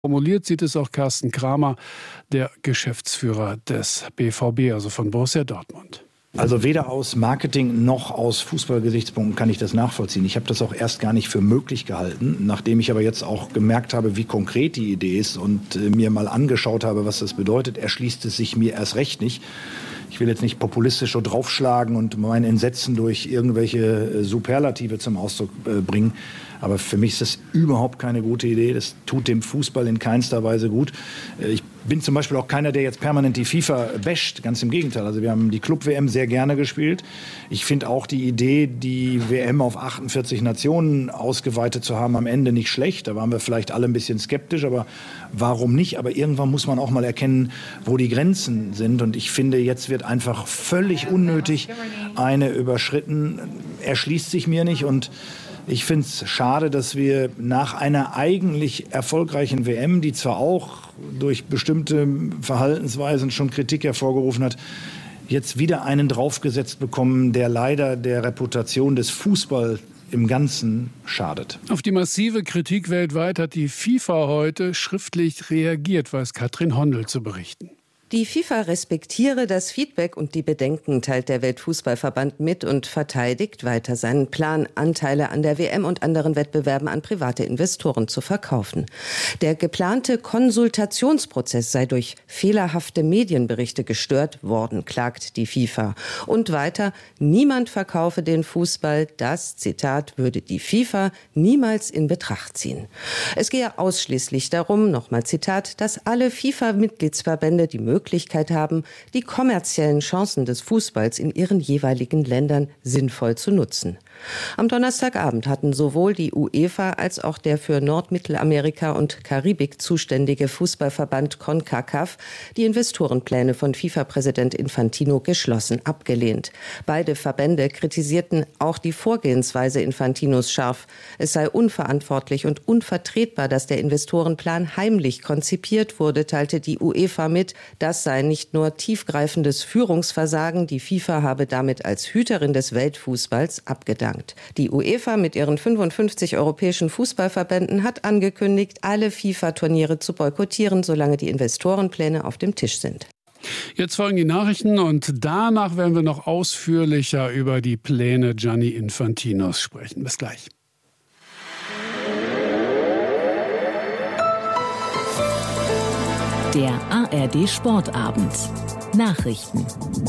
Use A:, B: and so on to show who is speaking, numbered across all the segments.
A: Formuliert sieht es auch Carsten Kramer, der Geschäftsführer des BVB, also von Borussia Dortmund.
B: Also weder aus Marketing noch aus Fußballgesichtspunkten kann ich das nachvollziehen. Ich habe das auch erst gar nicht für möglich gehalten, nachdem ich aber jetzt auch gemerkt habe, wie konkret die Idee ist und mir mal angeschaut habe, was das bedeutet, erschließt es sich mir erst recht nicht. Ich will jetzt nicht populistisch so draufschlagen und mein Entsetzen durch irgendwelche Superlative zum Ausdruck bringen. Aber für mich ist das überhaupt keine gute Idee. Das tut dem Fußball in keinster Weise gut. Ich bin zum Beispiel auch keiner, der jetzt permanent die FIFA basht. Ganz im Gegenteil. Also wir haben die Club-WM sehr gerne gespielt. Ich finde auch die Idee, die WM auf 48 Nationen ausgeweitet zu haben, am Ende nicht schlecht. Da waren wir vielleicht alle ein bisschen skeptisch, aber warum nicht? Aber irgendwann muss man auch mal erkennen, wo die Grenzen sind. Und ich finde, jetzt wird einfach völlig unnötig eine überschritten. Erschließt sich mir nicht und ich finde es schade, dass wir nach einer eigentlich erfolgreichen WM, die zwar auch durch bestimmte Verhaltensweisen schon Kritik hervorgerufen hat, jetzt wieder einen draufgesetzt bekommen, der leider der Reputation des Fußballs im Ganzen schadet.
A: Auf die massive Kritik weltweit hat die FIFA heute schriftlich reagiert, weiß Katrin Hondel zu berichten.
C: Die FIFA respektiere das Feedback und die Bedenken, teilt der Weltfußballverband mit und verteidigt weiter seinen Plan, Anteile an der WM und anderen Wettbewerben an private Investoren zu verkaufen. Der geplante Konsultationsprozess sei durch fehlerhafte Medienberichte gestört worden, klagt die FIFA. Und weiter, niemand verkaufe den Fußball, das, Zitat, würde die FIFA niemals in Betracht ziehen. Es gehe ausschließlich darum, nochmal Zitat, dass alle FIFA-Mitgliedsverbände die Möglichkeit haben, die kommerziellen Chancen des Fußballs in ihren jeweiligen Ländern sinnvoll zu nutzen. Am Donnerstagabend hatten sowohl die UEFA als auch der für Nordmittelamerika und Karibik zuständige Fußballverband CONCACAF die Investorenpläne von FIFA-Präsident Infantino geschlossen abgelehnt. Beide Verbände kritisierten auch die Vorgehensweise Infantinos scharf. Es sei unverantwortlich und unvertretbar, dass der Investorenplan heimlich konzipiert wurde, teilte die UEFA mit. Das sei nicht nur tiefgreifendes Führungsversagen, die FIFA habe damit als Hüterin des Weltfußballs abgedankt. Die UEFA mit ihren 55 europäischen Fußballverbänden hat angekündigt, alle FIFA-Turniere zu boykottieren, solange die Investorenpläne auf dem Tisch sind.
A: Jetzt folgen die Nachrichten und danach werden wir noch ausführlicher über die Pläne Gianni Infantinos sprechen. Bis gleich.
D: Der ARD Sportabend. Nachrichten.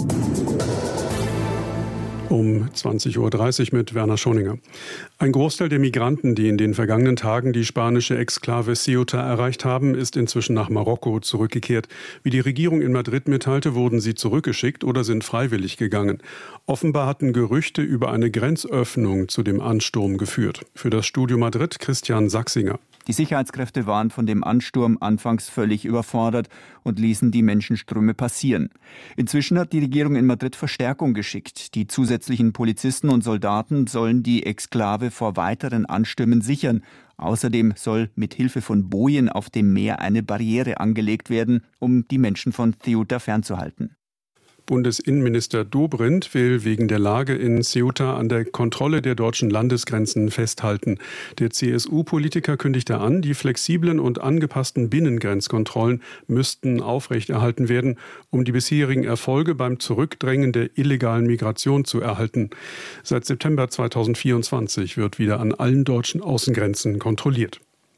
E: Um 20.30 Uhr mit Werner Schoninger. Ein Großteil der Migranten, die in den vergangenen Tagen die spanische Exklave Ceuta erreicht haben, ist inzwischen nach Marokko zurückgekehrt. Wie die Regierung in Madrid mitteilte, wurden sie zurückgeschickt oder sind freiwillig gegangen. Offenbar hatten Gerüchte über eine Grenzöffnung zu dem Ansturm geführt. Für das Studio Madrid Christian Sachsinger.
F: Die Sicherheitskräfte waren von dem Ansturm anfangs völlig überfordert und ließen die Menschenströme passieren. Inzwischen hat die Regierung in Madrid Verstärkung geschickt. Die zusätzlichen Polizisten und Soldaten sollen die Exklave vor weiteren Anstürmen sichern. Außerdem soll mit Hilfe von Bojen auf dem Meer eine Barriere angelegt werden, um die Menschen von Ceuta fernzuhalten.
E: Bundesinnenminister Dobrindt will wegen der Lage in Ceuta an der Kontrolle der deutschen Landesgrenzen festhalten. Der CSU-Politiker kündigte an, die flexiblen und angepassten Binnengrenzkontrollen müssten aufrechterhalten werden, um die bisherigen Erfolge beim Zurückdrängen der illegalen Migration zu erhalten. Seit September 2024 wird wieder an allen deutschen Außengrenzen kontrolliert.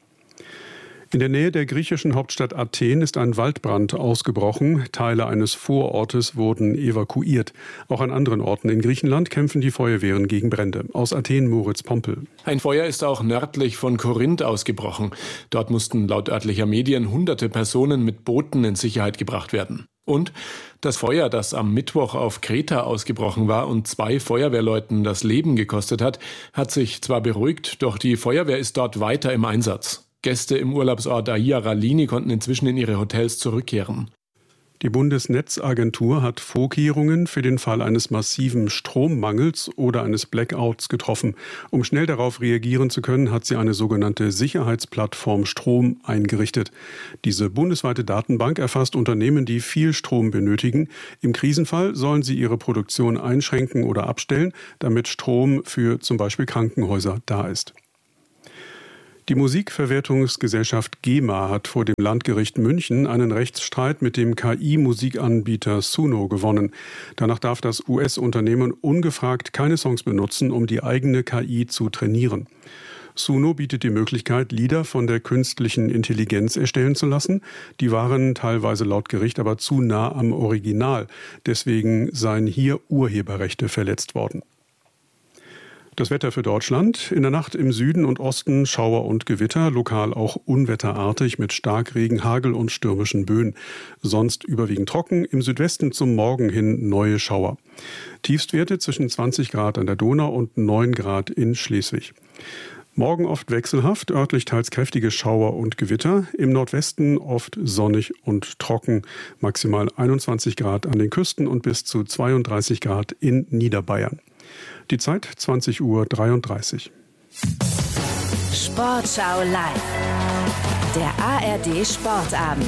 E: In der Nähe der griechischen Hauptstadt Athen ist ein Waldbrand ausgebrochen. Teile eines Vorortes wurden evakuiert. Auch an anderen Orten in Griechenland kämpfen die Feuerwehren gegen Brände. Aus Athen Moritz Pompel.
G: Ein Feuer ist auch nördlich von Korinth ausgebrochen. Dort mussten laut örtlicher Medien hunderte Personen mit Booten in Sicherheit gebracht werden. Und das Feuer, das am Mittwoch auf Kreta ausgebrochen war und 2 Feuerwehrleuten das Leben gekostet hat, hat sich zwar beruhigt, doch die Feuerwehr ist dort weiter im Einsatz. Gäste im Urlaubsort Aia Ralini konnten inzwischen in ihre Hotels zurückkehren.
E: Die Bundesnetzagentur hat Vorkehrungen für den Fall eines massiven Strommangels oder eines Blackouts getroffen. Um schnell darauf reagieren zu können, hat sie eine sogenannte Sicherheitsplattform Strom eingerichtet. Diese bundesweite Datenbank erfasst Unternehmen, die viel Strom benötigen. Im Krisenfall sollen sie ihre Produktion einschränken oder abstellen, damit Strom für zum Beispiel Krankenhäuser da ist. Die Musikverwertungsgesellschaft GEMA hat vor dem Landgericht München einen Rechtsstreit mit dem KI-Musikanbieter Suno gewonnen. Danach darf das US-Unternehmen ungefragt keine Songs benutzen, um die eigene KI zu trainieren. Suno bietet die Möglichkeit, Lieder von der künstlichen Intelligenz erstellen zu lassen. Die waren teilweise laut Gericht aber zu nah am Original. Deswegen seien hier Urheberrechte verletzt worden. Das Wetter für Deutschland. In der Nacht im Süden und Osten Schauer und Gewitter, lokal auch unwetterartig mit Starkregen, Hagel und stürmischen Böen. Sonst überwiegend trocken, im Südwesten zum Morgen hin neue Schauer. Tiefstwerte zwischen 20 Grad an der Donau und 9 Grad in Schleswig. Morgen oft wechselhaft, örtlich teils kräftige Schauer und Gewitter. Im Nordwesten oft sonnig und trocken. Maximal 21 Grad an den Küsten und bis zu 32 Grad in Niederbayern. Die Zeit 20:33 Uhr.
D: Sportschau live. Der ARD Sportabend.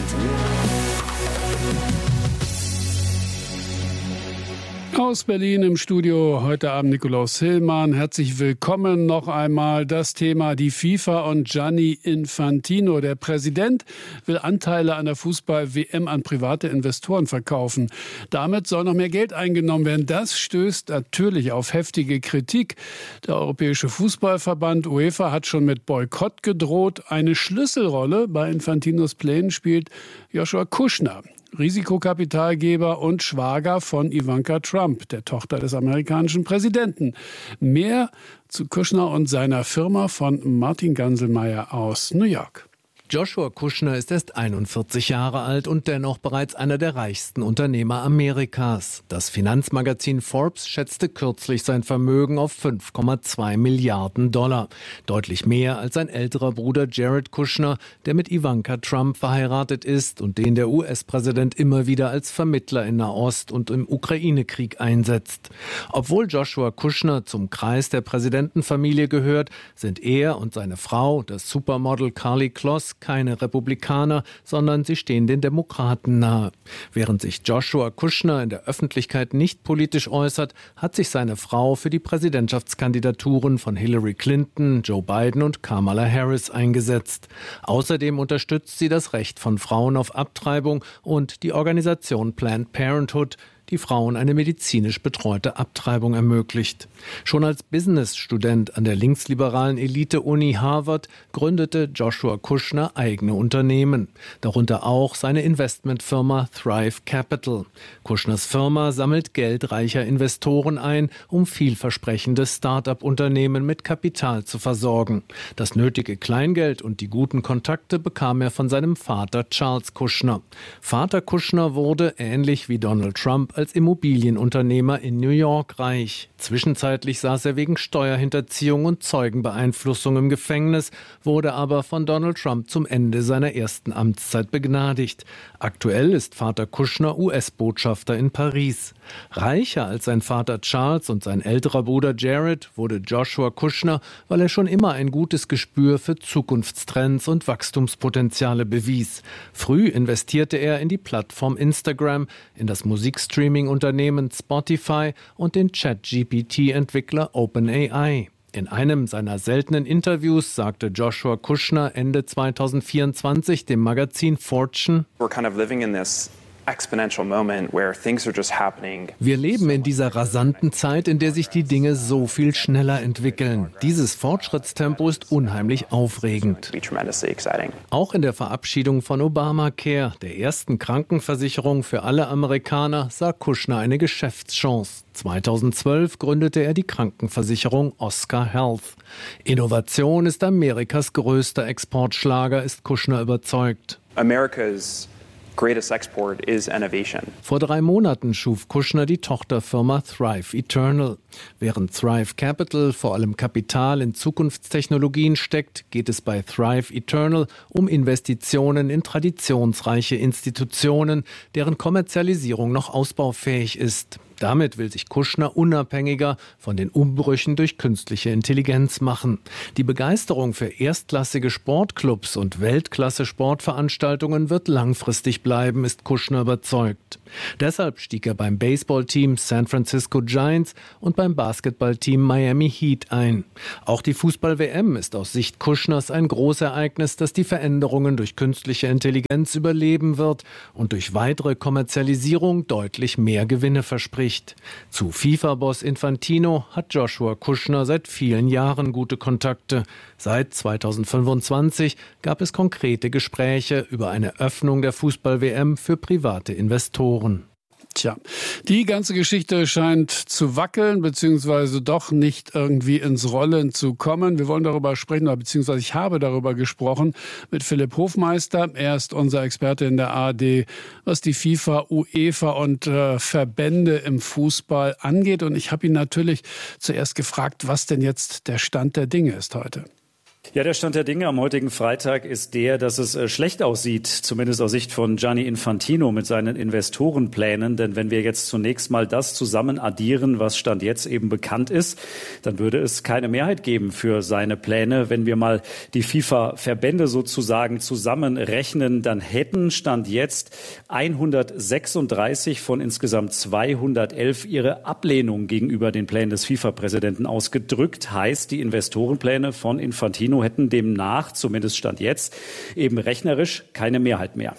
A: Aus Berlin im Studio heute Abend Nikolaus Hillmann. Herzlich willkommen noch einmal. Das Thema die FIFA und Gianni Infantino. Der Präsident will Anteile an der Fußball-WM an private Investoren verkaufen. Damit soll noch mehr Geld eingenommen werden. Das stößt natürlich auf heftige Kritik. Der Europäische Fußballverband UEFA hat schon mit Boykott gedroht. Eine Schlüsselrolle bei Infantinos Plänen spielt Joshua Kushner, Risikokapitalgeber und Schwager von Ivanka Trump, der Tochter des amerikanischen Präsidenten. Mehr zu Kushner und seiner Firma von Martin Ganselmeier aus New York.
H: Joshua Kushner ist erst 41 Jahre alt und dennoch bereits einer der reichsten Unternehmer Amerikas. Das Finanzmagazin Forbes schätzte kürzlich sein Vermögen auf $5,2 Milliarden. Deutlich mehr als sein älterer Bruder Jared Kushner, der mit Ivanka Trump verheiratet ist und den der US-Präsident immer wieder als Vermittler in Nahost und im Ukraine-Krieg einsetzt. Obwohl Joshua Kushner zum Kreis der Präsidentenfamilie gehört, sind er und seine Frau, das Supermodel Karlie Kloss, keine Republikaner, sondern sie stehen den Demokraten nahe. Während sich Joshua Kushner in der Öffentlichkeit nicht politisch äußert, hat sich seine Frau für die Präsidentschaftskandidaturen von Hillary Clinton, Joe Biden und Kamala Harris eingesetzt. Außerdem unterstützt sie das Recht von Frauen auf Abtreibung und die Organisation Planned Parenthood, die Frauen eine medizinisch betreute Abtreibung ermöglicht. Schon als Business-Student an der linksliberalen Elite-Uni Harvard gründete Joshua Kushner eigene Unternehmen, darunter auch seine Investmentfirma Thrive Capital. Kushners Firma sammelt Geld reicher Investoren ein, um vielversprechende Start-up-Unternehmen mit Kapital zu versorgen. Das nötige Kleingeld und die guten Kontakte bekam er von seinem Vater Charles Kushner. Vater Kushner wurde, ähnlich wie Donald Trump, als Immobilienunternehmer in New York reich. Zwischenzeitlich saß er wegen Steuerhinterziehung und Zeugenbeeinflussung im Gefängnis, wurde aber von Donald Trump zum Ende seiner ersten Amtszeit begnadigt. Aktuell ist Vater Kushner US-Botschafter in Paris. Reicher als sein Vater Charles und sein älterer Bruder Jared wurde Joshua Kushner, weil er schon immer ein gutes Gespür für Zukunftstrends und Wachstumspotenziale bewies. Früh investierte er in die Plattform Instagram, in das Musikstreaming-Unternehmen Spotify und den ChatGPT-Entwickler OpenAI. In einem seiner seltenen Interviews sagte Joshua Kushner Ende 2024 dem Magazin Fortune: Wir leben in dieser rasanten Zeit, in der sich die Dinge so viel schneller entwickeln. Dieses Fortschrittstempo ist unheimlich aufregend. Auch in der Verabschiedung von Obamacare, der ersten Krankenversicherung für alle Amerikaner, sah Kushner eine Geschäftschance. 2012 gründete er die Krankenversicherung Oscar Health. Innovation ist Amerikas größter Exportschlager, ist Kushner überzeugt.
I: America's greatest export is innovation.
H: Vor 3 Monaten schuf Kushner die Tochterfirma Thrive Eternal. Während Thrive Capital vor allem Kapital in Zukunftstechnologien steckt, geht es bei Thrive Eternal um Investitionen in traditionsreiche Institutionen, deren Kommerzialisierung noch ausbaufähig ist. Damit will sich Kushner unabhängiger von den Umbrüchen durch künstliche Intelligenz machen. Die Begeisterung für erstklassige Sportclubs und Weltklasse-Sportveranstaltungen wird langfristig bleiben, ist Kushner überzeugt. Deshalb stieg er beim Baseballteam San Francisco Giants und beim beim Basketballteam Miami Heat ein. Auch die Fußball-WM ist aus Sicht Kuschners ein Großereignis, das die Veränderungen durch künstliche Intelligenz überleben wird und durch weitere Kommerzialisierung deutlich mehr Gewinne verspricht. Zu FIFA-Boss Infantino hat Joshua Kuschner seit vielen Jahren gute Kontakte. Seit 2025 gab es konkrete Gespräche über eine Öffnung der Fußball-WM für private Investoren.
A: Tja, die ganze Geschichte scheint zu wackeln, beziehungsweise doch nicht irgendwie ins Rollen zu kommen. Wir wollen darüber sprechen, beziehungsweise ich habe darüber gesprochen mit Philipp Hofmeister. Er ist unser Experte in der ARD, was die FIFA, UEFA und Verbände im Fußball angeht. Und ich habe ihn natürlich zuerst gefragt, was denn jetzt der Stand der Dinge ist heute.
J: Ja, der Stand der Dinge am heutigen Freitag ist der, dass es schlecht aussieht, zumindest aus Sicht von Gianni Infantino mit seinen Investorenplänen. Denn wenn wir jetzt zunächst mal das zusammen addieren, was Stand jetzt eben bekannt ist, dann würde es keine Mehrheit geben für seine Pläne. Wenn wir mal die FIFA-Verbände sozusagen zusammenrechnen, dann hätten Stand jetzt 136 von insgesamt 211 ihre Ablehnung gegenüber den Plänen des FIFA-Präsidenten ausgedrückt. Heißt, die Investorenpläne von Infantino hätten demnach, zumindest Stand jetzt, eben rechnerisch keine Mehrheit mehr.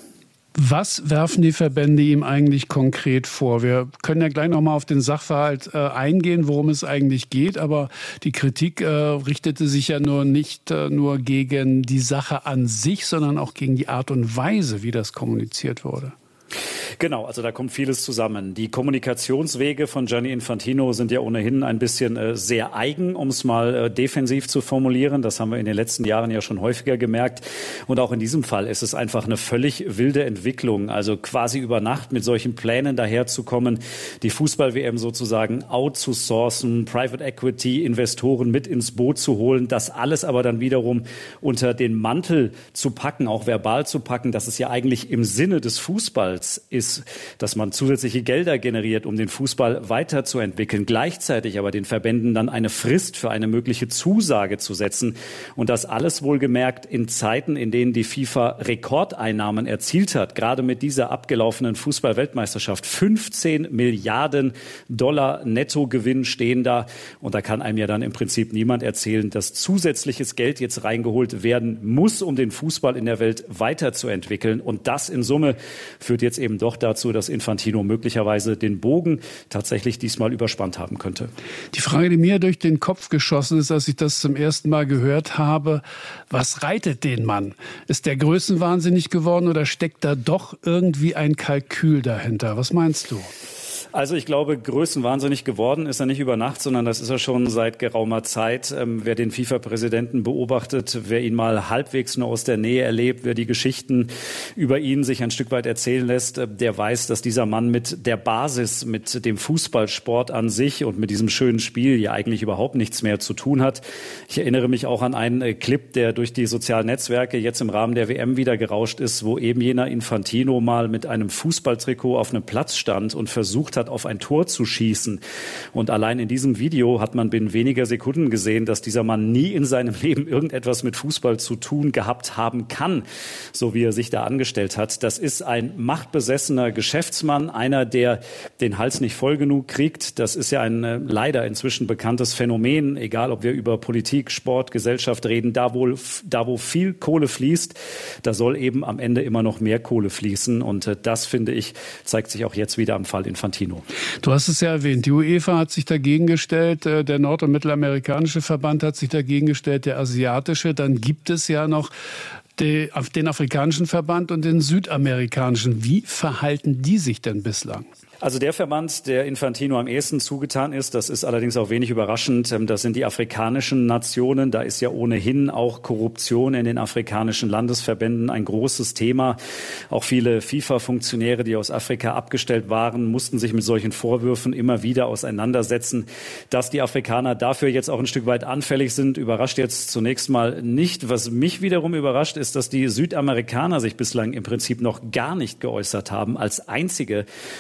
A: Was werfen die Verbände ihm eigentlich konkret vor? Wir können ja gleich noch mal auf den Sachverhalt eingehen, worum es eigentlich geht. Aber die Kritik richtete sich ja nicht nur gegen die Sache an sich, sondern auch gegen die Art und Weise, wie das kommuniziert wurde.
J: Genau, also da kommt vieles zusammen. Die Kommunikationswege von Gianni Infantino sind ja ohnehin ein bisschen sehr eigen, um es mal defensiv zu formulieren. Das haben wir in den letzten Jahren ja schon häufiger gemerkt. Und auch in diesem Fall ist es einfach eine völlig wilde Entwicklung. Also quasi über Nacht mit solchen Plänen daherzukommen, die Fußball-WM sozusagen outzusourcen, Private Equity, Investoren mit ins Boot zu holen, das alles aber dann wiederum unter den Mantel zu packen, auch verbal zu packen, dass es ja eigentlich im Sinne des Fußballs ist, dass man zusätzliche Gelder generiert, um den Fußball weiterzuentwickeln, gleichzeitig aber den Verbänden dann eine Frist für eine mögliche Zusage zu setzen. Und das alles wohlgemerkt in Zeiten, in denen die FIFA Rekordeinnahmen erzielt hat, gerade mit dieser abgelaufenen Fußball-Weltmeisterschaft. 15 Milliarden Dollar Nettogewinn stehen da. Und da kann einem ja dann im Prinzip niemand erzählen, dass zusätzliches Geld jetzt reingeholt werden muss, um den Fußball in der Welt weiterzuentwickeln. Und das in Summe führt jetzt eben doch dazu, dass Infantino möglicherweise den Bogen tatsächlich diesmal überspannt haben könnte.
A: Die Frage, die mir durch den Kopf geschossen ist, als ich das zum ersten Mal gehört habe, was reitet den Mann? Ist der größenwahnsinnig geworden oder steckt da doch irgendwie ein Kalkül dahinter? Was meinst du?
J: Also ich glaube, größenwahnsinnig geworden ist er nicht über Nacht, sondern das ist er schon seit geraumer Zeit. Wer den FIFA-Präsidenten beobachtet, wer ihn mal halbwegs nur aus der Nähe erlebt, wer die Geschichten über ihn sich ein Stück weit erzählen lässt, der weiß, dass dieser Mann mit der Basis, mit dem Fußballsport an sich und mit diesem schönen Spiel ja eigentlich überhaupt nichts mehr zu tun hat. Ich erinnere mich auch an einen Clip, der durch die sozialen Netzwerke jetzt im Rahmen der WM wieder gerauscht ist, wo eben jener Infantino mal mit einem Fußballtrikot auf einem Platz stand und versucht hat, auf ein Tor zu schießen. Und allein in diesem Video hat man binnen weniger Sekunden gesehen, dass dieser Mann nie in seinem Leben irgendetwas mit Fußball zu tun gehabt haben kann, so wie er sich da angestellt hat. Das ist ein machtbesessener Geschäftsmann, einer, der den Hals nicht voll genug kriegt. Das ist ja ein leider inzwischen bekanntes Phänomen, egal ob wir über Politik, Sport, Gesellschaft reden. Da wo viel Kohle fließt, da soll eben am Ende immer noch mehr Kohle fließen. Und das, finde ich, zeigt sich auch jetzt wieder am Fall Infantino.
A: Du hast es ja erwähnt, die UEFA hat sich dagegen gestellt, der nord- und mittelamerikanische Verband hat sich dagegen gestellt, der asiatische. Dann gibt es ja noch den afrikanischen Verband und den südamerikanischen. Wie verhalten die sich denn bislang?
J: Also der Verband, der Infantino am ehesten zugetan ist, das ist allerdings auch wenig überraschend, das sind die afrikanischen Nationen. Da ist ja ohnehin auch Korruption in den afrikanischen Landesverbänden ein großes Thema. Auch viele FIFA-Funktionäre, die aus Afrika abgestellt waren, mussten sich mit solchen Vorwürfen immer wieder auseinandersetzen. Dass die Afrikaner dafür jetzt auch ein Stück weit anfällig sind, überrascht jetzt zunächst mal nicht. Was mich wiederum überrascht, ist, dass die Südamerikaner sich bislang im Prinzip noch gar nicht geäußert haben, als einzige, wenn man so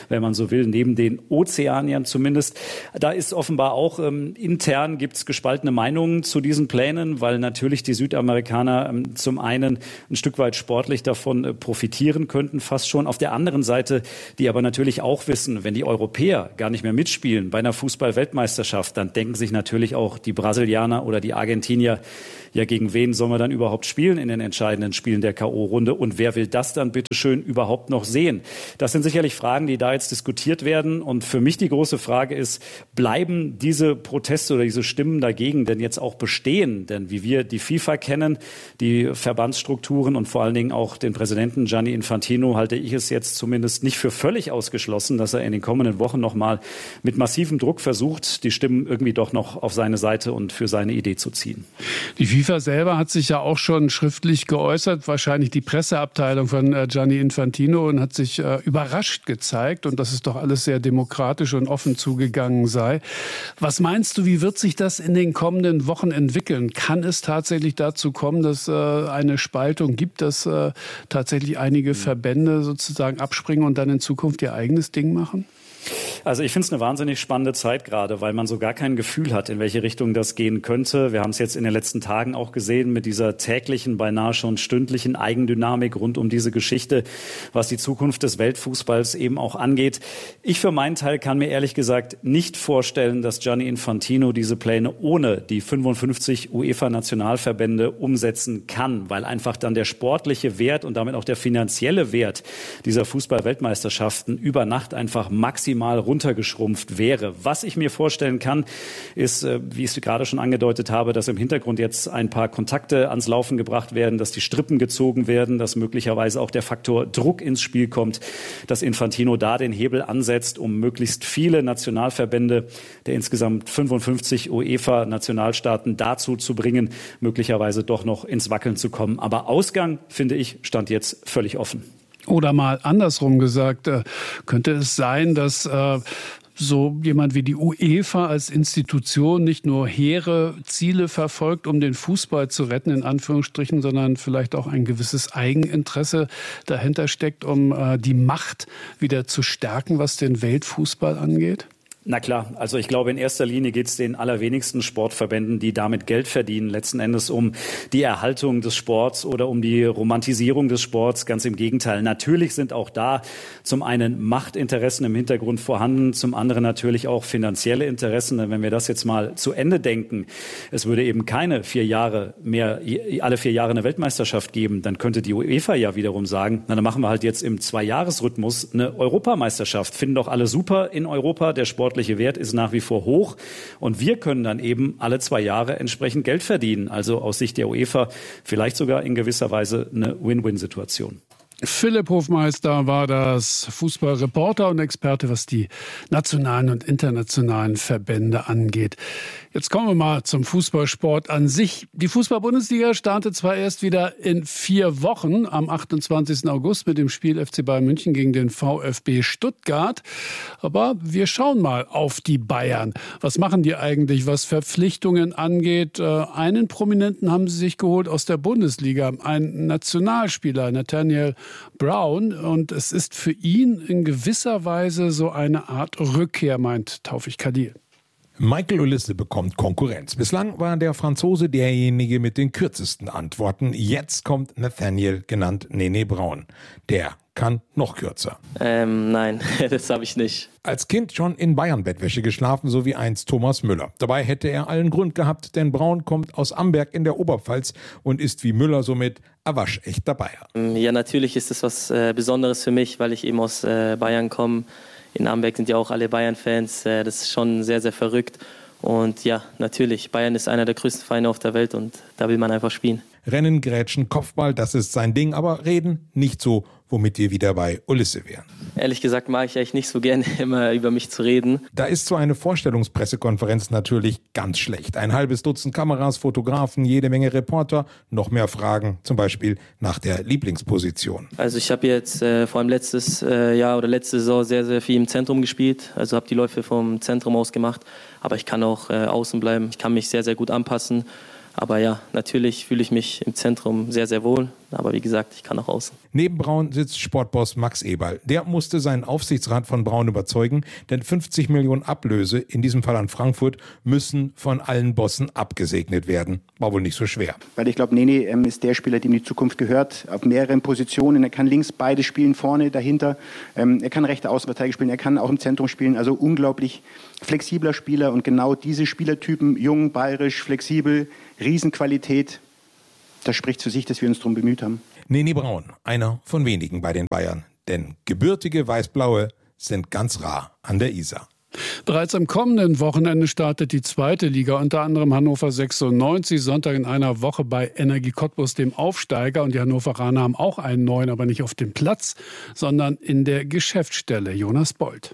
J: so will, neben den Ozeaniern zumindest. Da ist offenbar auch intern gibt's gespaltene Meinungen zu diesen Plänen, weil natürlich die Südamerikaner zum einen ein Stück weit sportlich davon profitieren könnten, fast schon. Auf der anderen Seite, die aber natürlich auch wissen, wenn die Europäer gar nicht mehr mitspielen bei einer Fußball-Weltmeisterschaft, dann denken sich natürlich auch die Brasilianer oder die Argentinier, ja, gegen wen sollen wir dann überhaupt spielen in den entscheidenden Spielen der K.O.-Runde? Und wer will das dann bitteschön überhaupt noch sehen? Das sind sicherlich Fragen, die da jetzt diskutiert werden. Und für mich die große Frage ist, bleiben diese Proteste oder diese Stimmen dagegen denn jetzt auch bestehen? Denn wie wir die FIFA kennen, die Verbandsstrukturen und vor allen Dingen auch den Präsidenten Gianni Infantino, halte ich es jetzt zumindest nicht für völlig ausgeschlossen, dass er in den kommenden Wochen noch mal mit massivem Druck versucht, die Stimmen irgendwie doch noch auf seine Seite und für seine Idee zu ziehen.
A: Die FIFA selber hat sich ja auch schon schriftlich geäußert, wahrscheinlich die Presseabteilung von Gianni Infantino, und hat sich überrascht gezeigt und dass es doch alles sehr demokratisch und offen zugegangen sei. Was meinst du, wie wird sich das in den kommenden Wochen entwickeln? Kann es tatsächlich dazu kommen, dass eine Spaltung gibt, dass tatsächlich einige Verbände sozusagen abspringen und dann in Zukunft ihr eigenes Ding machen?
J: Also ich finde es eine wahnsinnig spannende Zeit gerade, weil man so gar kein Gefühl hat, in welche Richtung das gehen könnte. Wir haben es jetzt in den letzten Tagen auch gesehen mit dieser täglichen, beinahe schon stündlichen Eigendynamik rund um diese Geschichte, was die Zukunft des Weltfußballs eben auch angeht. Ich für meinen Teil kann mir ehrlich gesagt nicht vorstellen, dass Gianni Infantino diese Pläne ohne die 55 UEFA-Nationalverbände umsetzen kann, weil einfach dann der sportliche Wert und damit auch der finanzielle Wert dieser Fußball-Weltmeisterschaften über Nacht einfach maximal runtergeschrumpft wäre. Was ich mir vorstellen kann, ist, wie ich es gerade schon angedeutet habe, dass im Hintergrund jetzt ein paar Kontakte ans Laufen gebracht werden, dass die Strippen gezogen werden, dass möglicherweise auch der Faktor Druck ins Spiel kommt, dass Infantino da den Hebel ansetzt, um möglichst viele Nationalverbände der insgesamt 55 UEFA-Nationalstaaten dazu zu bringen, möglicherweise doch noch ins Wackeln zu kommen. Aber Ausgang, finde ich, stand jetzt völlig offen.
A: Oder mal andersrum gesagt, könnte es sein, dass so jemand wie die UEFA als Institution nicht nur hehre Ziele verfolgt, um den Fußball zu retten, in Anführungsstrichen, sondern vielleicht auch ein gewisses Eigeninteresse dahinter steckt, um die Macht wieder zu stärken, was den Weltfußball angeht?
J: Na klar, also ich glaube, in erster Linie geht es den allerwenigsten Sportverbänden, die damit Geld verdienen, letzten Endes um die Erhaltung des Sports oder um die Romantisierung des Sports. Ganz im Gegenteil. Natürlich sind auch da zum einen Machtinteressen im Hintergrund vorhanden, zum anderen natürlich auch finanzielle Interessen. Denn wenn wir das jetzt mal zu Ende denken, es würde eben keine 4 Jahre mehr, alle 4 Jahre eine Weltmeisterschaft geben, dann könnte die UEFA ja wiederum sagen, na, dann machen wir halt jetzt im 2-Jahres-Rhythmus eine Europameisterschaft. Finden doch alle super in Europa, der sportliche Wert ist nach wie vor hoch und wir können dann eben alle 2 Jahre entsprechend Geld verdienen. Also aus Sicht der UEFA vielleicht sogar in gewisser Weise eine Win-Win-Situation.
A: Philipp Hofmeister war das, Fußballreporter und Experte, was die nationalen und internationalen Verbände angeht. Jetzt kommen wir mal zum Fußballsport an sich. Die Fußball-Bundesliga startet zwar erst wieder in 4 Wochen, am 28. August mit dem Spiel FC Bayern München gegen den VfB Stuttgart. Aber wir schauen mal auf die Bayern. Was machen die eigentlich, was Verpflichtungen angeht? Einen Prominenten haben sie sich geholt aus der Bundesliga, einen Nationalspieler, Nathaniel Brown. Und es ist für ihn in gewisser Weise so eine Art Rückkehr, meint Taufik Kadil.
K: Michael Olise bekommt Konkurrenz. Bislang war der Franzose derjenige mit den kürzesten Antworten. Jetzt kommt Nathaniel, genannt Nene Brown. Der kann noch kürzer.
L: Nein, das habe ich nicht.
K: Als Kind schon in Bayern-Bettwäsche geschlafen, so wie einst Thomas Müller. Dabei hätte er allen Grund gehabt, denn Braun kommt aus Amberg in der Oberpfalz und ist wie Müller somit ein waschechter Bayer.
L: Ja, natürlich ist es was Besonderes für mich, weil ich eben aus Bayern komme. In Amberg sind ja auch alle Bayern-Fans. Das ist schon sehr, sehr verrückt. Und ja, natürlich, Bayern ist einer der größten Vereine auf der Welt und da will man einfach spielen.
K: Rennen, Grätschen, Kopfball, das ist sein Ding, aber reden nicht so, womit wir wieder bei Olise wären.
L: Ehrlich gesagt mag ich eigentlich nicht so gerne, immer über mich zu reden.
K: Da ist so eine Vorstellungspressekonferenz natürlich ganz schlecht. Ein halbes Dutzend Kameras, Fotografen, jede Menge Reporter, noch mehr Fragen, zum Beispiel nach der Lieblingsposition.
L: Also ich habe jetzt vor allem letztes Jahr oder letzte Saison sehr, sehr viel im Zentrum gespielt. Also habe die Läufe vom Zentrum aus gemacht, aber ich kann auch außen bleiben. Ich kann mich sehr, sehr gut anpassen. Aber ja, natürlich fühle ich mich im Zentrum sehr, sehr wohl. Aber wie gesagt, ich kann auch außen.
K: Neben Braun sitzt Sportboss Max Eberl. Der musste seinen Aufsichtsrat von Braun überzeugen, denn 50 Millionen Ablöse, in diesem Fall an Frankfurt, müssen von allen Bossen abgesegnet werden. War wohl nicht so schwer.
M: Weil ich glaube, Nene ist der Spieler, dem die Zukunft gehört, auf mehreren Positionen. Er kann links beide spielen, vorne, dahinter. Er kann rechte Außenverteidiger spielen, er kann auch im Zentrum spielen. Also unglaublich flexibler Spieler und genau diese Spielertypen, jung, bayerisch, flexibel, Riesenqualität, das spricht für sich, dass wir uns darum bemüht haben.
K: Nene Braun, einer von wenigen bei den Bayern. Denn gebürtige Weiß-Blaue sind ganz rar an der Isar.
A: Bereits am kommenden Wochenende startet die zweite Liga, unter anderem Hannover 96, Sonntag in einer Woche bei Energie Cottbus, dem Aufsteiger. Und die Hannoveraner haben auch einen neuen, aber nicht auf dem Platz, sondern in der Geschäftsstelle. Jonas Bold.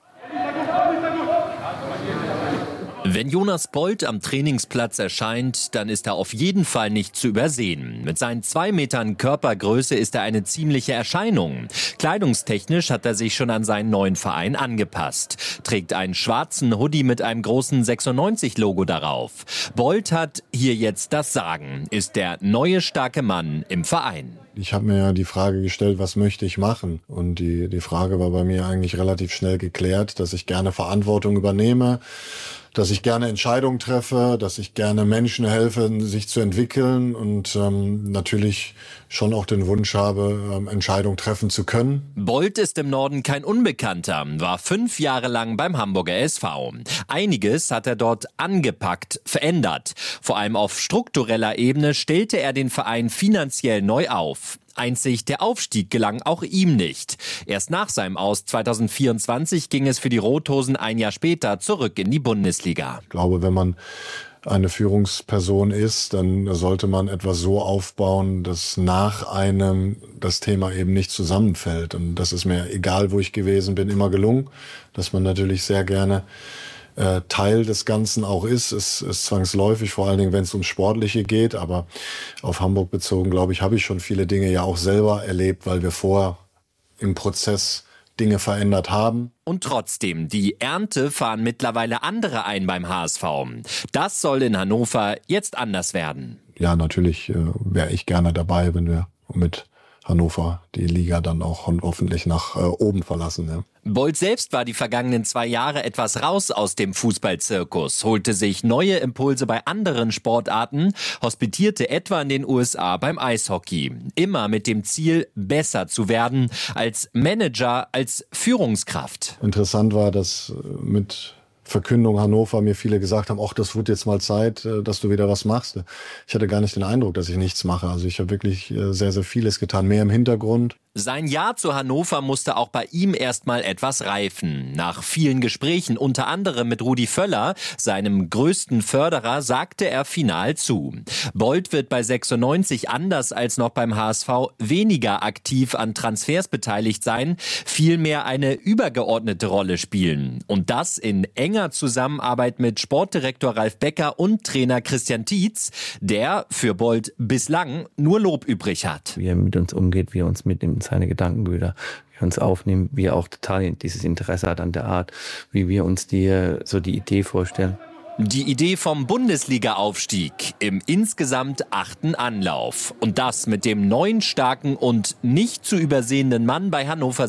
N: Wenn Jonas Bold am Trainingsplatz erscheint, dann ist er auf jeden Fall nicht zu übersehen. Mit seinen 2 Metern Körpergröße ist er eine ziemliche Erscheinung. Kleidungstechnisch hat er sich schon an seinen neuen Verein angepasst. Trägt einen schwarzen Hoodie mit einem großen 96-Logo darauf. Bold hat hier jetzt das Sagen, ist der neue starke Mann im Verein.
O: Ich habe mir ja die Frage gestellt, was möchte ich machen? Und die Frage war bei mir eigentlich relativ schnell geklärt, dass ich gerne Verantwortung übernehme, dass ich gerne Entscheidungen treffe, dass ich gerne Menschen helfe, sich zu entwickeln und natürlich schon auch den Wunsch habe, Entscheidungen treffen zu können.
N: Bold ist im Norden kein Unbekannter, war 5 Jahre lang beim Hamburger SV. Einiges hat er dort angepackt, verändert. Vor allem auf struktureller Ebene stellte er den Verein finanziell neu auf. Einzig der Aufstieg gelang auch ihm nicht. Erst nach seinem Aus 2024 ging es für die Rothosen ein Jahr später zurück in die Bundesliga.
O: Ich glaube, wenn man eine Führungsperson ist, dann sollte man etwas so aufbauen, dass nach einem das Thema eben nicht zusammenfällt. Und das ist mir, egal wo ich gewesen bin, immer gelungen, dass man natürlich sehr gerne Teil des Ganzen auch ist zwangsläufig, vor allen Dingen, wenn es ums Sportliche geht. Aber auf Hamburg bezogen, glaube ich, habe ich schon viele Dinge ja auch selber erlebt, weil wir vorher im Prozess Dinge verändert haben.
N: Und trotzdem, die Ernte fahren mittlerweile andere ein beim HSV. Das soll in Hannover jetzt anders werden.
O: Ja, natürlich wäre ich gerne dabei, wenn wir mit Hannover die Liga dann auch hoffentlich nach oben verlassen. Ja.
N: Bold selbst war die vergangenen 2 Jahre etwas raus aus dem Fußballzirkus, holte sich neue Impulse bei anderen Sportarten, hospitierte etwa in den USA beim Eishockey. Immer mit dem Ziel, besser zu werden als Manager, als Führungskraft.
O: Interessant war, dass mit Verkündung Hannover mir viele gesagt haben, ach, das wird jetzt mal Zeit, dass du wieder was machst. Ich hatte gar nicht den Eindruck, dass ich nichts mache. Also ich habe wirklich sehr, sehr vieles getan, mehr im Hintergrund.
N: Sein Ja zu Hannover musste auch bei ihm erstmal etwas reifen. Nach vielen Gesprächen, unter anderem mit Rudi Völler, seinem größten Förderer, sagte er final zu. Bold wird bei 96 anders als noch beim HSV weniger aktiv an Transfers beteiligt sein, vielmehr eine übergeordnete Rolle spielen. Und das in enger Zusammenarbeit mit Sportdirektor Ralf Becker und Trainer Christian Tietz, der für Bold bislang nur Lob übrig hat.
P: Wie er mit uns umgeht, wie er uns mitnimmt, seine Gedankenbilder, wie wir uns aufnehmen, wie er auch total dieses Interesse hat an der Art, wie wir uns die Idee vorstellen.
N: Die Idee vom Bundesliga-Aufstieg im insgesamt 8. Anlauf. Und das mit dem neuen, starken und nicht zu übersehenden Mann bei Hannover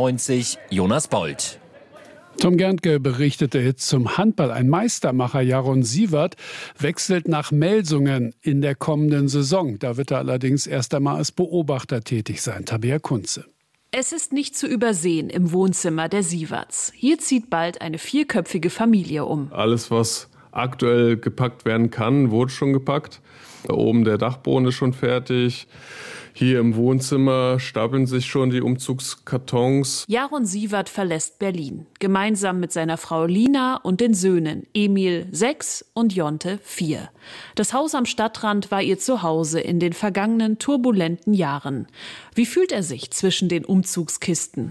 N: 96, Jonas Bold.
A: Tom Gerntke berichtete jetzt zum Handball. Ein Meistermacher, Jaron Siewert, wechselt nach Melsungen in der kommenden Saison. Da wird er allerdings erst einmal als Beobachter tätig sein. Tabea Kunze.
Q: Es ist nicht zu übersehen im Wohnzimmer der Sieverts. Hier zieht bald eine 4-köpfige Familie um.
R: Alles, was aktuell gepackt werden kann, wurde schon gepackt. Da oben der Dachboden ist schon fertig. Hier im Wohnzimmer stapeln sich schon die Umzugskartons.
Q: Jaron Siewert verlässt Berlin. Gemeinsam mit seiner Frau Lina und den Söhnen Emil 6 und Jonte 4. Das Haus am Stadtrand war ihr Zuhause in den vergangenen turbulenten Jahren. Wie fühlt er sich zwischen den Umzugskisten?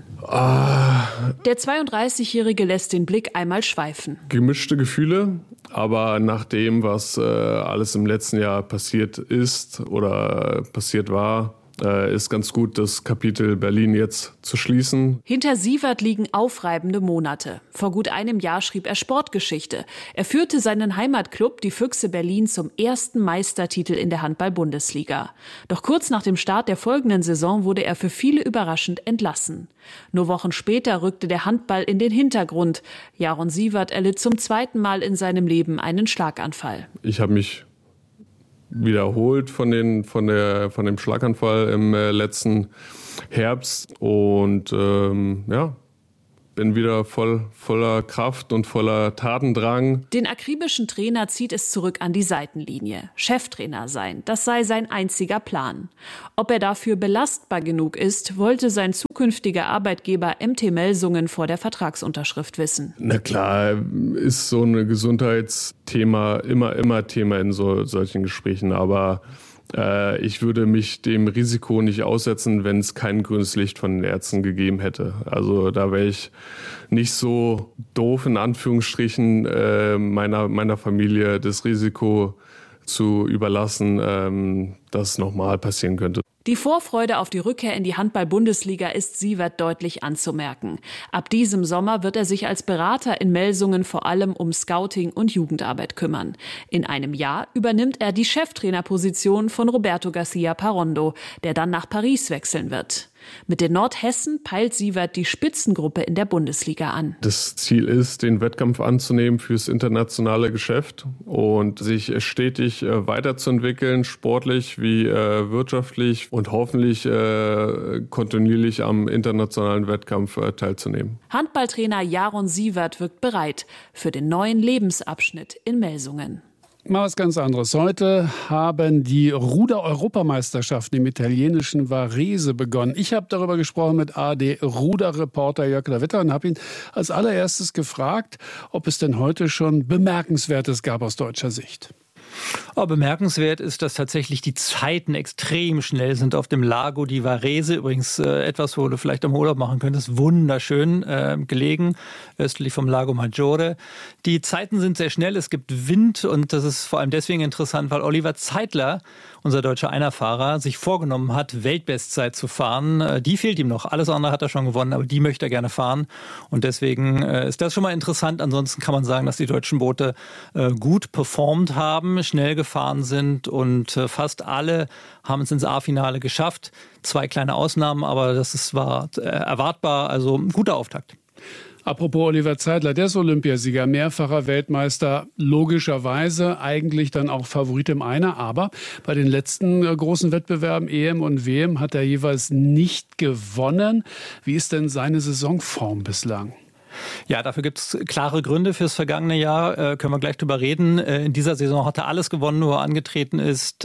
Q: Der 32-Jährige lässt den Blick einmal schweifen.
R: Gemischte Gefühle, aber nach dem, was alles im letzten Jahr passiert ist oder passiert war, ist ganz gut, das Kapitel Berlin jetzt zu schließen.
Q: Hinter Siewert liegen aufreibende Monate. Vor gut einem Jahr schrieb er Sportgeschichte. Er führte seinen Heimatklub, die Füchse Berlin, zum ersten Meistertitel in der Handball-Bundesliga. Doch kurz nach dem Start der folgenden Saison wurde er für viele überraschend entlassen. Nur Wochen später rückte der Handball in den Hintergrund. Jaron Siewert erlitt zum zweiten Mal in seinem Leben einen Schlaganfall.
R: Ich habe mich wiederholt von dem Schlaganfall im letzten Herbst und bin wieder voller Kraft und voller Tatendrang.
Q: Den akribischen Trainer zieht es zurück an die Seitenlinie. Cheftrainer sein, das sei sein einziger Plan. Ob er dafür belastbar genug ist, wollte sein zukünftiger Arbeitgeber MT Melsungen vor der Vertragsunterschrift wissen.
R: Na klar, ist so ein Gesundheitsthema immer Thema in solchen Gesprächen, aber ich würde mich dem Risiko nicht aussetzen, wenn es kein grünes Licht von den Ärzten gegeben hätte. Also da wäre ich nicht so doof, in Anführungsstrichen, meiner Familie das Risiko zu überlassen, dass nochmal passieren könnte.
Q: Die Vorfreude auf die Rückkehr in die Handball-Bundesliga ist Siewert deutlich anzumerken. Ab diesem Sommer wird er sich als Berater in Melsungen vor allem um Scouting und Jugendarbeit kümmern. In einem Jahr übernimmt er die Cheftrainerposition von Roberto Garcia Parondo, der dann nach Paris wechseln wird. Mit den Nordhessen peilt Siewert die Spitzengruppe in der Bundesliga an.
R: Das Ziel ist, den Wettkampf anzunehmen fürs internationale Geschäft und sich stetig weiterzuentwickeln, sportlich wie wirtschaftlich und hoffentlich kontinuierlich am internationalen Wettkampf teilzunehmen.
Q: Handballtrainer Jaron Siewert wirkt bereit für den neuen Lebensabschnitt in Melsungen.
A: Mal was ganz anderes. Heute haben die Ruder-Europameisterschaften im italienischen Varese begonnen. Ich habe darüber gesprochen mit ARD-Ruderreporter Jörg Lawitter und habe ihn als allererstes gefragt, ob es denn heute schon Bemerkenswertes gab aus deutscher Sicht.
S: Bemerkenswert ist, dass tatsächlich die Zeiten extrem schnell sind auf dem Lago di Varese. Übrigens etwas, wo du vielleicht am Urlaub machen könntest. Wunderschön gelegen, östlich vom Lago Maggiore. Die Zeiten sind sehr schnell, es gibt Wind und das ist vor allem deswegen interessant, weil Oliver Zeitler, unser deutscher Einerfahrer, sich vorgenommen hat, Weltbestzeit zu fahren. Die fehlt ihm noch. Alles andere hat er schon gewonnen, aber die möchte er gerne fahren. Und deswegen ist das schon mal interessant. Ansonsten kann man sagen, dass die deutschen Boote gut performt haben, schnell gefahren sind und fast alle haben es ins A-Finale geschafft. 2 kleine Ausnahmen, aber das war erwartbar. Also ein guter Auftakt.
A: Apropos Oliver Zeitler, der ist Olympiasieger, mehrfacher Weltmeister, logischerweise eigentlich dann auch Favorit im Einer. Aber bei den letzten großen Wettbewerben, EM und WM, hat er jeweils nicht gewonnen. Wie ist denn seine Saisonform bislang?
S: Ja, dafür gibt es klare Gründe fürs vergangene Jahr, können wir gleich drüber reden. In dieser Saison hat er alles gewonnen, wo er angetreten ist,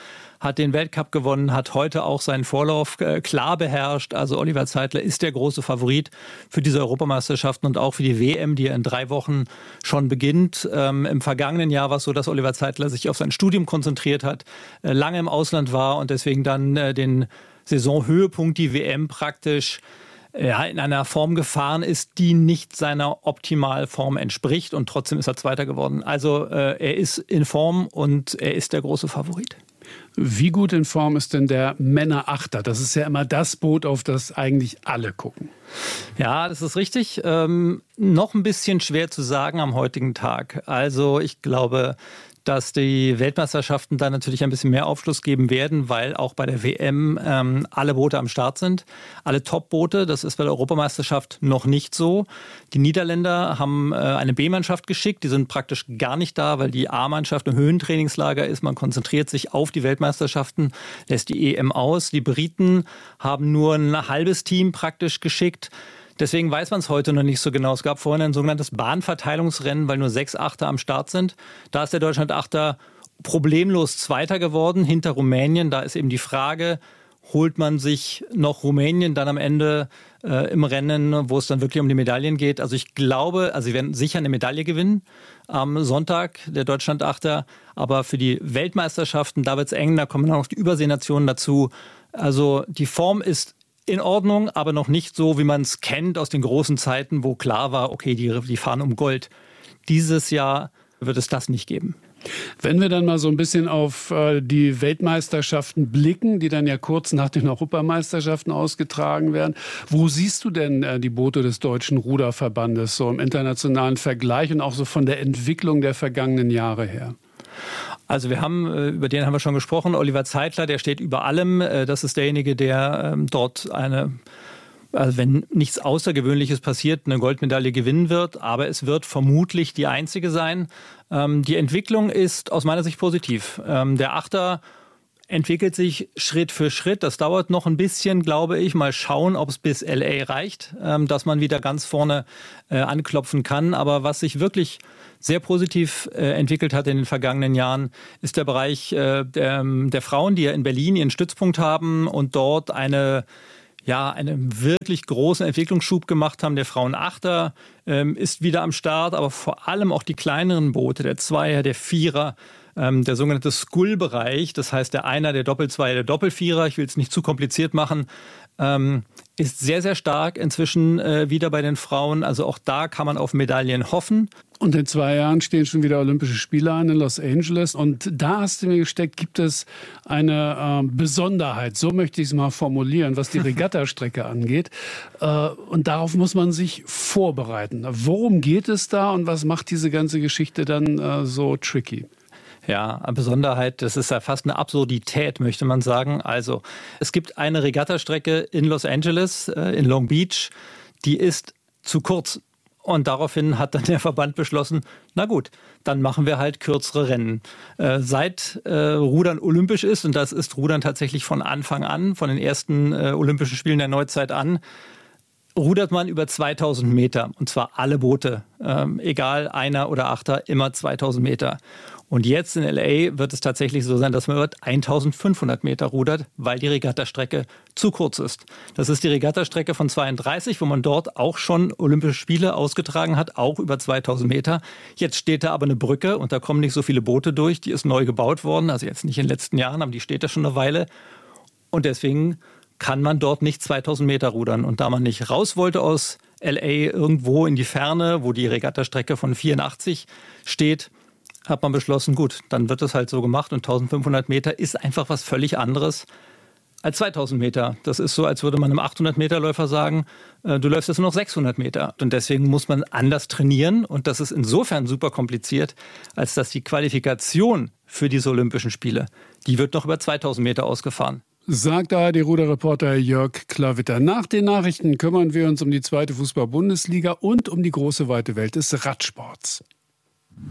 S: hat den Weltcup gewonnen, hat heute auch seinen Vorlauf klar beherrscht. Also Oliver Zeitler ist der große Favorit für diese Europameisterschaften und auch für die WM, die in 3 Wochen schon beginnt. Im vergangenen Jahr war es so, dass Oliver Zeitler sich auf sein Studium konzentriert hat, lange im Ausland war und deswegen dann den Saisonhöhepunkt, die WM praktisch in einer Form gefahren ist, die nicht seiner Optimalform entspricht und trotzdem ist er Zweiter geworden. Also er ist in Form und er ist der große Favorit.
A: Wie gut in Form ist denn der Männer-Achter? Das ist ja immer das Boot, auf das eigentlich alle gucken.
S: Ja, das ist richtig. Noch ein bisschen schwer zu sagen am heutigen Tag. Also ich glaube, dass die Weltmeisterschaften da natürlich ein bisschen mehr Aufschluss geben werden, weil auch bei der WM alle Boote am Start sind. Alle Top-Boote, das ist bei der Europameisterschaft noch nicht so. Die Niederländer haben eine B-Mannschaft geschickt, die sind praktisch gar nicht da, weil die A-Mannschaft im Höhentrainingslager ist. Man konzentriert sich auf die Weltmeisterschaften, lässt die EM aus. Die Briten haben nur ein halbes Team praktisch geschickt. Deswegen weiß man es heute noch nicht so genau. Es gab vorhin ein sogenanntes Bahnverteilungsrennen, weil nur 6 Achter am Start sind. Da ist der Deutschland-Achter problemlos Zweiter geworden hinter Rumänien. Da ist eben die Frage, holt man sich noch Rumänien dann am Ende im Rennen, wo es dann wirklich um die Medaillen geht. Also ich glaube, sie werden sicher eine Medaille gewinnen am Sonntag, der Deutschland-Achter. Aber für die Weltmeisterschaften, da wird es eng, da kommen dann noch die Überseenationen dazu. Also die Form ist in Ordnung, aber noch nicht so, wie man es kennt aus den großen Zeiten, wo klar war, okay, die fahren um Gold. Dieses Jahr wird es das nicht geben.
A: Wenn wir dann mal so ein bisschen auf die Weltmeisterschaften blicken, die dann ja kurz nach den Europameisterschaften ausgetragen werden, wo siehst du denn die Boote des Deutschen Ruderverbandes so im internationalen Vergleich und auch so von der Entwicklung der vergangenen Jahre her?
S: Also über den haben wir schon gesprochen, Oliver Zeitler, der steht über allem. Das ist derjenige, der dort also wenn nichts Außergewöhnliches passiert, eine Goldmedaille gewinnen wird. Aber es wird vermutlich die einzige sein. Die Entwicklung ist aus meiner Sicht positiv. Der Achter entwickelt sich Schritt für Schritt. Das dauert noch ein bisschen, glaube ich. Mal schauen, ob es bis LA reicht, dass man wieder ganz vorne anklopfen kann. Aber was sich wirklich sehr positiv entwickelt hat in den vergangenen Jahren, ist der Bereich der Frauen, die ja in Berlin ihren Stützpunkt haben und dort einen wirklich großen Entwicklungsschub gemacht haben. Der Frauenachter ist wieder am Start, aber vor allem auch die kleineren Boote, der Zweier, der Vierer, der sogenannte Skull-Bereich, das heißt der Einer, der Doppelzweier, der Doppelvierer, ich will es nicht zu kompliziert machen, ist sehr, sehr stark inzwischen wieder bei den Frauen. Also auch da kann man auf Medaillen hoffen.
A: Und in 2 Jahren stehen schon wieder Olympische Spiele an in Los Angeles. Und da hast du mir gesteckt, gibt es eine Besonderheit, so möchte ich es mal formulieren, was die Regattastrecke angeht. Und darauf muss man sich vorbereiten. Worum geht es da und was macht diese ganze Geschichte dann so tricky?
S: Ja, eine Besonderheit, das ist ja fast eine Absurdität, möchte man sagen. Also es gibt eine Regattastrecke in Los Angeles, in Long Beach, die ist zu kurz. Und daraufhin hat dann der Verband beschlossen, na gut, dann machen wir halt kürzere Rennen. Seit Rudern olympisch ist, und das ist Rudern tatsächlich von Anfang an, von den ersten Olympischen Spielen der Neuzeit an, rudert man über 2000 Meter. Und zwar alle Boote, egal Einer oder Achter, immer 2000 Meter. Und jetzt in LA wird es tatsächlich so sein, dass man über 1500 Meter rudert, weil die Regattastrecke zu kurz ist. Das ist die Regattastrecke von 32, wo man dort auch schon Olympische Spiele ausgetragen hat, auch über 2000 Meter. Jetzt steht da aber eine Brücke und da kommen nicht so viele Boote durch. Die ist neu gebaut worden, also jetzt nicht in den letzten Jahren, aber die steht da schon eine Weile. Und deswegen kann man dort nicht 2000 Meter rudern. Und da man nicht raus wollte aus LA irgendwo in die Ferne, wo die Regattastrecke von 84 steht, hat man beschlossen, gut, dann wird es halt so gemacht und 1500 Meter ist einfach was völlig anderes als 2000 Meter. Das ist so, als würde man einem 800-Meter-Läufer sagen, du läufst jetzt nur noch 600 Meter. Und deswegen muss man anders trainieren und das ist insofern super kompliziert, als dass die Qualifikation für diese Olympischen Spiele, die wird noch über 2000 Meter ausgefahren.
A: Sagt ARD-Ruderreporter Jörg Klawitter. Nach den Nachrichten kümmern wir uns um die 2. Fußball-Bundesliga und um die große weite Welt des Radsports.